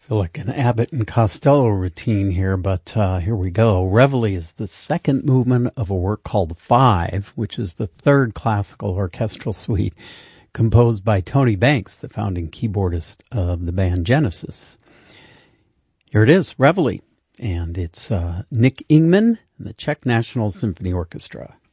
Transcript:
Feel like an Abbott and Costello routine here, but here we go. Reveille is the second movement of a work called Five, which is the third classical orchestral suite composed by Tony Banks, the founding keyboardist of the band Genesis. Here it is, Reveille, and it's Nick Ingman and the Czech National Symphony Orchestra.